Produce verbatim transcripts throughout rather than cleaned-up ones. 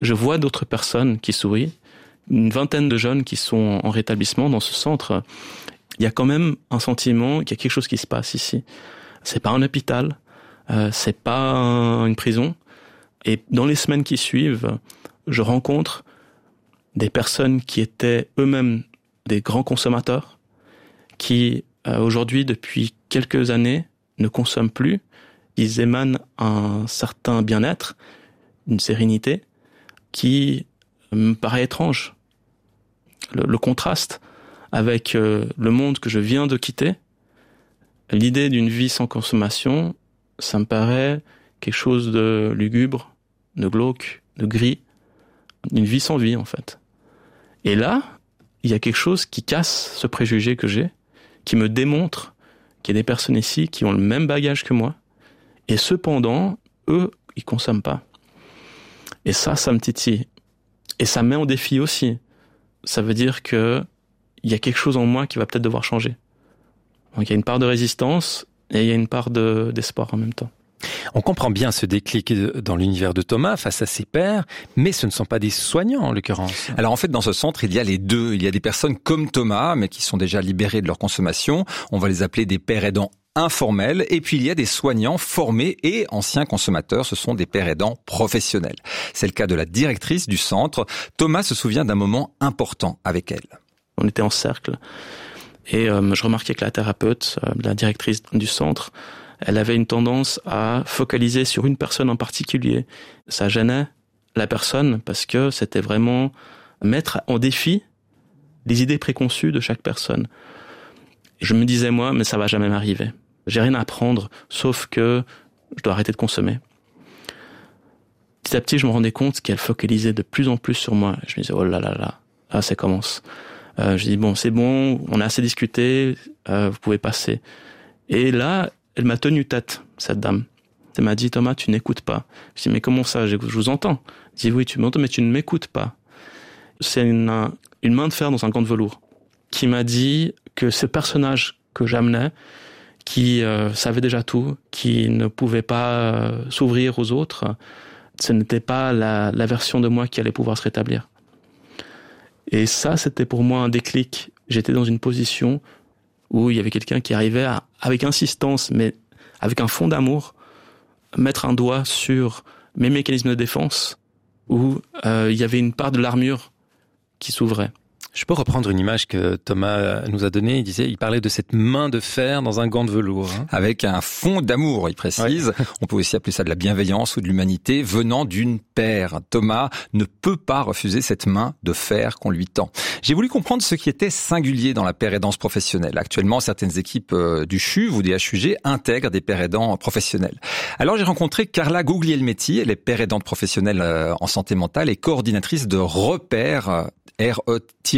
je vois d'autres personnes qui sourient, une vingtaine de jeunes qui sont en rétablissement dans ce centre. Il y a quand même un sentiment qu'il y a quelque chose qui se passe ici. C'est pas un hôpital, euh, c'est pas un, une prison. Et dans les semaines qui suivent, je rencontre des personnes qui étaient eux-mêmes des grands consommateurs, qui euh, aujourd'hui, depuis quelques années, ne consomment plus. Ils émanent un certain bien-être, une sérénité, qui me paraît étrange. Le, le contraste avec euh, le monde que je viens de quitter, l'idée d'une vie sans consommation, ça me paraît quelque chose de lugubre, de glauque, de gris, d'une vie sans vie en fait. Et là, il y a quelque chose qui casse ce préjugé que j'ai, qui me démontre qu'il y a des personnes ici qui ont le même bagage que moi, et cependant, eux, ils consomment pas. Et ça, ça me titille. Et ça me met en défi aussi. Ça veut dire que il y a quelque chose en moi qui va peut-être devoir changer. Donc il y a une part de résistance et il y a une part de, d'espoir en même temps. On comprend bien ce déclic dans l'univers de Thomas face à ses pairs, mais ce ne sont pas des soignants en l'occurrence. Alors en fait, dans ce centre, il y a les deux. Il y a des personnes comme Thomas, mais qui sont déjà libérées de leur consommation. On va les appeler des pairs aidants informels. Et puis il y a des soignants formés et anciens consommateurs. Ce sont des pairs aidants professionnels. C'est le cas de la directrice du centre. Thomas se souvient d'un moment important avec elle. On était en cercle et euh, je remarquais que la thérapeute, euh, la directrice du centre, elle avait une tendance à focaliser sur une personne en particulier. Ça gênait la personne parce que c'était vraiment mettre en défi les idées préconçues de chaque personne. Je me disais, moi, mais ça va jamais m'arriver. J'ai rien à apprendre, sauf que je dois arrêter de consommer. Petit à petit, je me rendais compte qu'elle focalisait de plus en plus sur moi. Je me disais, oh là là là, là, ça commence. Euh, je dis, bon, c'est bon, on a assez discuté, euh, vous pouvez passer. Et là, elle m'a tenu tête, cette dame. Elle m'a dit, Thomas, tu n'écoutes pas. Je dis, mais comment ça? Je vous entends. Je dis, oui, tu m'entends, mais tu ne m'écoutes pas. C'est une, une main de fer dans un gant de velours qui m'a dit que ce personnage que j'amenais, qui euh, savait déjà tout, qui ne pouvait pas euh, s'ouvrir aux autres, ce n'était pas la, la version de moi qui allait pouvoir se rétablir. Et ça, c'était pour moi un déclic. J'étais dans une position où il y avait quelqu'un qui arrivait à, avec insistance, mais avec un fond d'amour, mettre un doigt sur mes mécanismes de défense, où euh, il y avait une part de l'armure qui s'ouvrait. Je peux reprendre une image que Thomas nous a donnée. Il disait, il parlait de cette main de fer dans un gant de velours. Hein. Avec un fond d'amour, il précise. Ouais. On peut aussi appeler ça de la bienveillance ou de l'humanité venant d'une paire. Thomas ne peut pas refuser cette main de fer qu'on lui tend. J'ai voulu comprendre ce qui était singulier dans la paire aidance professionnelle. Actuellement, certaines équipes du C H U V ou des H U G intègrent des paires aidants professionnels. Alors, j'ai rencontré Carla Guglielmetti. Elle est paire aidante professionnelle en santé mentale et coordinatrice de Repère, R E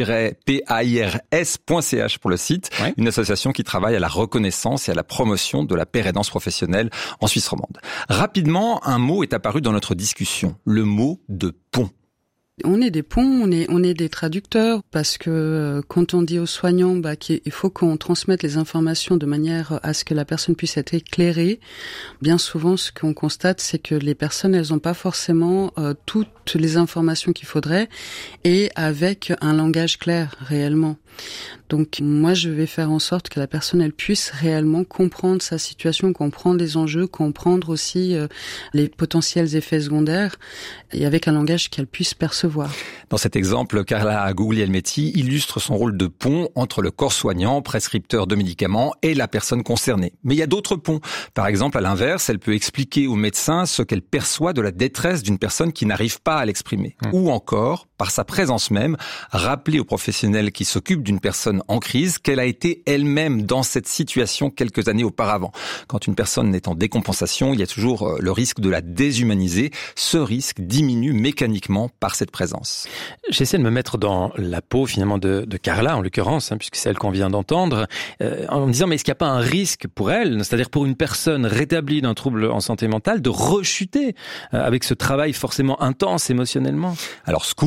P A I R S point C H pour le site, ouais. Une association qui travaille à la reconnaissance et à la promotion de la paire aidance professionnelle en Suisse romande. Rapidement, un mot est apparu dans notre discussion, le mot de pont. On est des ponts, on est, on est des traducteurs, parce que euh, quand on dit aux soignants bah, qu'il faut qu'on transmette les informations de manière à ce que la personne puisse être éclairée, bien souvent ce qu'on constate, c'est que les personnes, elles n'ont pas forcément euh, toutes les informations qu'il faudrait, et avec un langage clair réellement. Donc moi, je vais faire en sorte que la personne, elle puisse réellement comprendre sa situation, comprendre les enjeux, comprendre aussi euh, les potentiels effets secondaires, et avec un langage qu'elle puisse percevoir. Dans cet exemple, Carla Guglielmetti illustre son rôle de pont entre le corps soignant, prescripteur de médicaments, et la personne concernée. Mais il y a d'autres ponts. Par exemple, à l'inverse, elle peut expliquer au médecin ce qu'elle perçoit de la détresse d'une personne qui n'arrive pas à l'exprimer. Mmh. Ou encore, par sa présence même, rappeler aux professionnels qui s'occupent d'une personne en crise qu'elle a été elle-même dans cette situation quelques années auparavant. Quand une personne est en décompensation, il y a toujours le risque de la déshumaniser. Ce risque diminue mécaniquement par cette présence. J'essaie de me mettre dans la peau finalement de, de Carla, en l'occurrence, hein, puisque c'est elle qu'on vient d'entendre, euh, en me disant, mais est-ce qu'il n'y a pas un risque pour elle, c'est-à-dire pour une personne rétablie d'un trouble en santé mentale, de rechuter euh, avec ce travail forcément intense émotionnellement? Alors, scoop,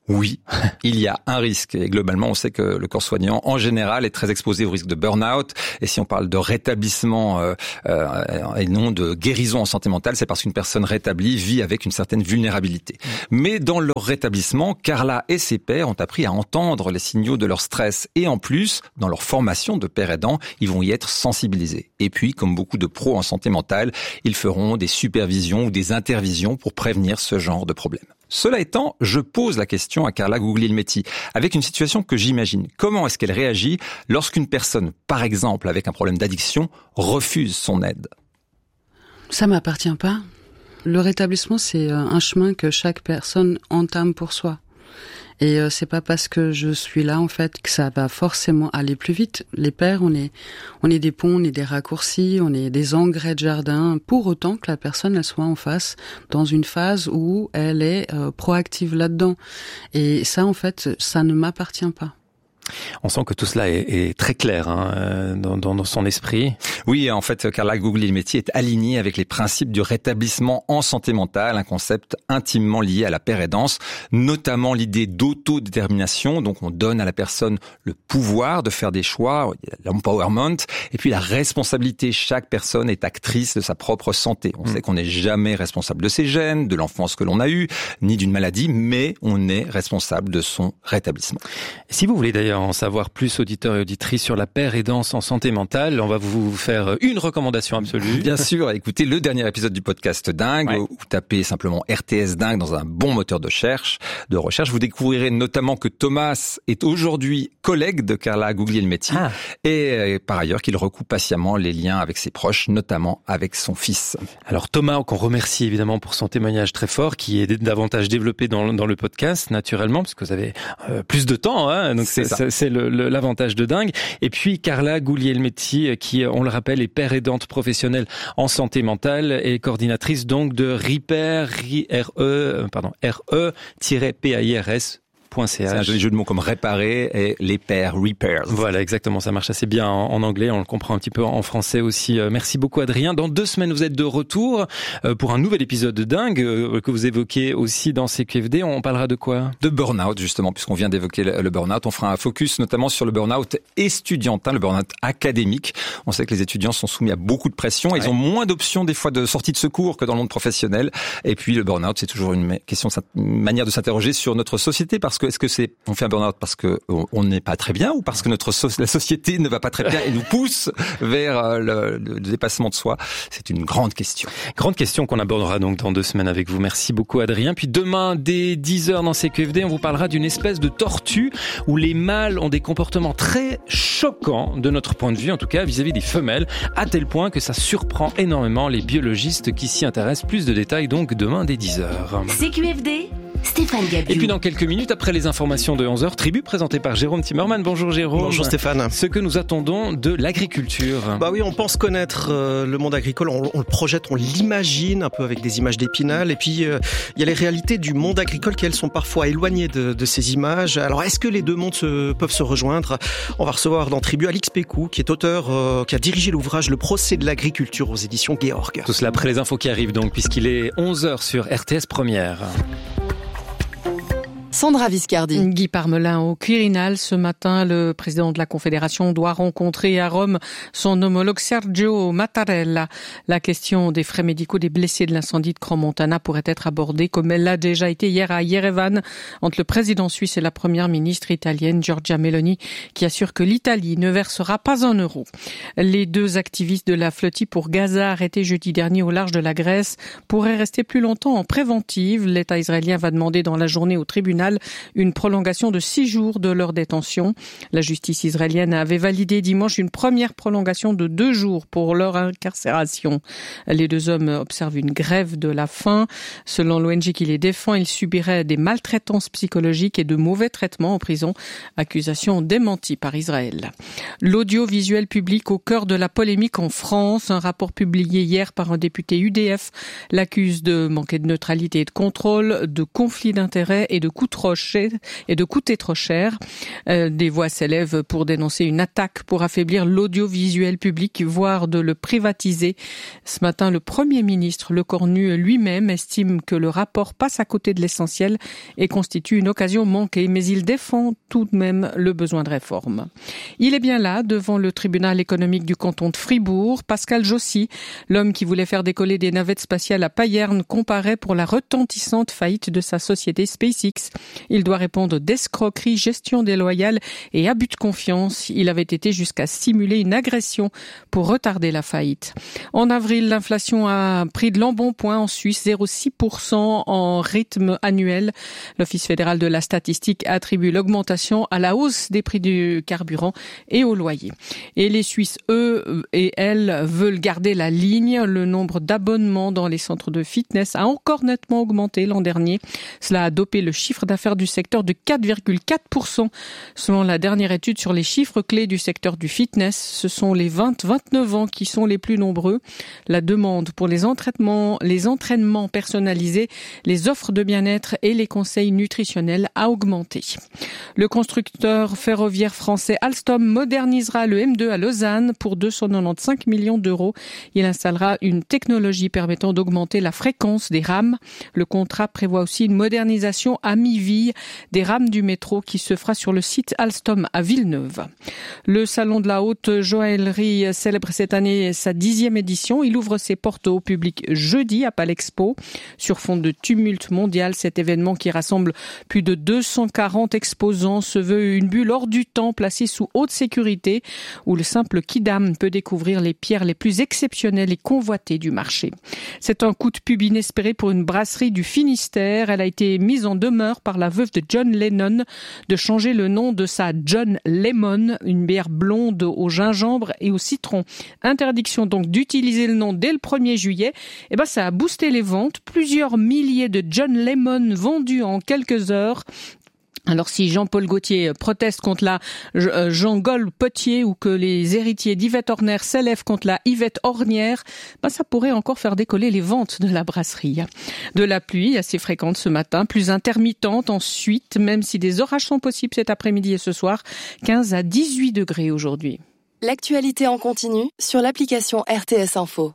Oui, il y a un risque. Et globalement, on sait que le corps soignant, en général, est très exposé au risque de burn-out. Et si on parle de rétablissement euh, euh, et non de guérison en santé mentale, c'est parce qu'une personne rétablie vit avec une certaine vulnérabilité. Mais dans leur rétablissement, Carla et ses pairs ont appris à entendre les signaux de leur stress. Et en plus, dans leur formation de père aidant, ils vont y être sensibilisés. Et puis, comme beaucoup de pros en santé mentale, ils feront des supervisions ou des intervisions pour prévenir ce genre de problème. Cela étant, je pose la question à Carla Guglielmetti, avec une situation que j'imagine. Comment est-ce qu'elle réagit lorsqu'une personne, par exemple avec un problème d'addiction, refuse son aide ? Ça m'appartient pas. Le rétablissement, c'est un chemin que chaque personne entame pour soi. Et euh, c'est pas parce que je suis là en fait que ça va forcément aller plus vite. Les pères, on est, on est des ponts, on est des raccourcis, on est des engrais de jardin. Pour autant que la personne elle soit en face dans une phase où elle est euh, proactive là-dedans. Et ça en fait, ça ne m'appartient pas. On sent que tout cela est, est très clair hein, dans, dans son esprit. Oui, en fait, Carla Guglielmetti est alignée avec les principes du rétablissement en santé mentale, un concept intimement lié à la père-aidance, notamment l'idée d'autodétermination. Donc, on donne à la personne le pouvoir de faire des choix, l'empowerment, et puis la responsabilité. Chaque personne est actrice de sa propre santé. On mmh. sait qu'on n'est jamais responsable de ses gènes, de l'enfance que l'on a eue, ni d'une maladie, mais on est responsable de son rétablissement. Si vous voulez d'ailleurs en savoir plus, auditeurs et auditrices, sur la père-aidance en santé mentale, on va vous faire une recommandation absolue. Bien sûr, écoutez le dernier épisode du podcast Dingue, ouais. ou tapez simplement R T S Dingue dans un bon moteur de recherche. De recherche. Vous découvrirez notamment que Thomas est aujourd'hui collègue de Carla Guglielmetti ah. et, et par ailleurs qu'il recoue patiemment les liens avec ses proches, notamment avec son fils. Alors Thomas, qu'on remercie évidemment pour son témoignage très fort, qui est davantage développé dans, dans le podcast, naturellement, parce que vous avez euh, plus de temps, hein, donc c'est, c'est, c'est le, le, l'avantage de Dingue. Et puis Carla Guglielmetti, qui, on le rappelle, est père aidante professionnelle en santé mentale et coordinatrice donc de REPAIRS, R E, pardon, R E P A I R S. C'est un joli jeu de mots comme réparer et les pairs, repairs. Voilà, exactement, ça marche assez bien en, en anglais, on le comprend un petit peu en français aussi. Merci beaucoup Adrien. Dans deux semaines, vous êtes de retour pour un nouvel épisode de Dingue que vous évoquez aussi dans C Q F D. On parlera de quoi ? De burn-out, justement, puisqu'on vient d'évoquer le burn-out. On fera un focus notamment sur le burn-out estudiantin, le burn-out académique. On sait que les étudiants sont soumis à beaucoup de pression. Ils ouais. ont moins d'options des fois de sortie de secours que dans le monde professionnel. Et puis le burn-out, c'est toujours une question, une manière de s'interroger sur notre société, parce que est-ce que c'est on fait un burn-out parce que on n'est pas très bien ou parce que notre so- la société ne va pas très bien et nous pousse vers le, le dépassement de soi? C'est une grande question. Grande question qu'on abordera donc dans deux semaines avec vous. Merci beaucoup Adrien. Puis demain dès dix heures dans C Q F D, on vous parlera d'une espèce de tortue où les mâles ont des comportements très choquants de notre point de vue, en tout cas vis-à-vis des femelles, à tel point que ça surprend énormément les biologistes qui s'y intéressent. Plus de détails donc demain dès dix heures. C Q F D, Stéphane Gabiou. Et puis dans quelques minutes, après les informations de onze heures, Tribu présentée par Jérôme Timmerman. Bonjour Jérôme. Bonjour Stéphane. Ce que nous attendons de l'agriculture. Bah oui, on pense connaître euh, le monde agricole, on, on le projette, on l'imagine un peu avec des images d'Épinal. Et puis il euh, y a les réalités du monde agricole qui elles sont parfois éloignées de, de ces images. Alors est-ce que les deux mondes se, peuvent se rejoindre ? On va recevoir dans Tribu Alix Pécou, qui est auteur, euh, qui a dirigé l'ouvrage Le procès de l'agriculture aux éditions Georg. Tout cela après les infos qui arrivent donc, puisqu'il est onze heures sur R T S Première. Sandra Viscardi. Guy Parmelin au Quirinal. Ce matin, le président de la Confédération doit rencontrer à Rome son homologue Sergio Mattarella. La question des frais médicaux des blessés de l'incendie de Crans-Montana pourrait être abordée comme elle l'a déjà été hier à Yerevan entre le président suisse et la première ministre italienne Giorgia Meloni qui assure que l'Italie ne versera pas un euro. Les deux activistes de la flottille pour Gaza arrêtés jeudi dernier au large de la Grèce pourraient rester plus longtemps en préventive. L'État israélien va demander dans la journée au tribunal une prolongation de six jours de leur détention. La justice israélienne avait validé dimanche une première prolongation de deux jours pour leur incarcération. Les deux hommes observent une grève de la faim. Selon l'O N G qui les défend, ils subiraient des maltraitances psychologiques et de mauvais traitements en prison. Accusation démentie par Israël. L'audiovisuel public au cœur de la polémique en France. Un rapport publié hier par un député U D F l'accuse de manquer de neutralité et de contrôle, de conflit d'intérêts et de coûts trop cher et de coûter trop cher. Euh, des voix s'élèvent pour dénoncer une attaque pour affaiblir l'audiovisuel public, voire de le privatiser. Ce matin, le Premier ministre Le Cornu lui-même estime que le rapport passe à côté de l'essentiel et constitue une occasion manquée, mais il défend tout de même le besoin de réforme. Il est bien là, devant le tribunal économique du canton de Fribourg. Pascal Jossy, l'homme qui voulait faire décoller des navettes spatiales à Payerne, comparaît pour la retentissante faillite de sa société SpaceX. Il doit répondre d'escroquerie, gestion déloyale et abus de confiance. Il avait été jusqu'à simuler une agression pour retarder la faillite. En avril, l'inflation a pris de l'embonpoint en Suisse, zéro virgule six pour cent en rythme annuel. L'Office fédéral de la statistique attribue l'augmentation à la hausse des prix du carburant et au loyer. Et les Suisses, eux et elles, veulent garder la ligne. Le nombre d'abonnements dans les centres de fitness a encore nettement augmenté l'an dernier. Cela a dopé le chiffre d'affaires du secteur de quatre virgule quatre pour cent. Selon la dernière étude sur les chiffres clés du secteur du fitness, ce sont les vingt à vingt-neuf ans qui sont les plus nombreux. La demande pour les entraînements, les entraînements personnalisés, les offres de bien-être et les conseils nutritionnels a augmenté. Le constructeur ferroviaire français Alstom modernisera le M deux à Lausanne pour deux cent quatre-vingt-quinze millions d'euros. Il installera une technologie permettant d'augmenter la fréquence des rames. Le contrat prévoit aussi une modernisation à mi-vie des rames du métro qui se fera sur le site Alstom à Villeneuve. Le salon de la haute joaillerie célèbre cette année sa dixième édition. Il ouvre ses portes au public jeudi à Palexpo. Sur fond de tumulte mondial, cet événement qui rassemble plus de deux cent quarante exposants se veut une bulle hors du temps placée sous haute sécurité où le simple kidam peut découvrir les pierres les plus exceptionnelles et convoitées du marché. C'est un coup de pub inespéré pour une brasserie du Finistère. Elle a été mise en demeure par la veuve de John Lennon de changer le nom de sa John Lemon, une bière blonde au gingembre et au citron. Interdiction donc d'utiliser le nom dès le premier juillet. Et ben, ça a boosté les ventes. Plusieurs milliers de John Lemon vendus en quelques heures. Alors si Jean-Paul Gaultier proteste contre la Jean-Gol Potier ou que les héritiers d'Yvette Horner s'élèvent contre la Yvette Hornière, ben ça pourrait encore faire décoller les ventes de la brasserie. De la pluie assez fréquente ce matin, plus intermittente ensuite, même si des orages sont possibles cet après-midi et ce soir, quinze à dix-huit degrés aujourd'hui. L'actualité en continu sur l'application R T S Info.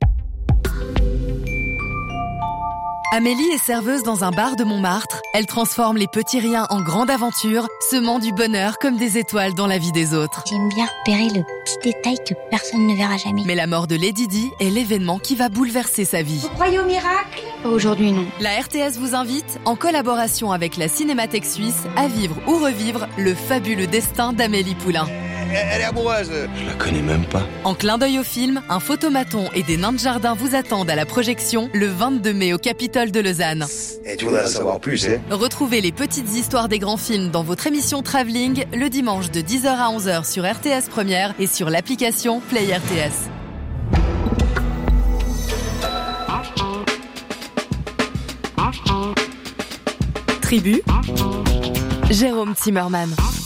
Amélie est serveuse dans un bar de Montmartre. Elle transforme les petits riens en grande aventure, semant du bonheur comme des étoiles dans la vie des autres. J'aime bien repérer le petit détail que personne ne verra jamais. Mais la mort de Lady Di est l'événement qui va bouleverser sa vie. Vous croyez au miracle ? Aujourd'hui, non. La R T S vous invite, en collaboration avec la Cinémathèque suisse, à vivre ou revivre le fabuleux destin d'Amélie Poulain. Elle est amoureuse. Je la connais même pas. En clin d'œil au film, un photomaton et des nains de jardin vous attendent à la projection le vingt-deux mai au Capitole de Lausanne. Et tu voudrais en savoir plus, hein ? Retrouvez les petites histoires des grands films dans votre émission Travelling le dimanche de dix heures à onze heures sur R T S Première et sur l'application Play R T S. Tribu, Jérôme Zimmermann.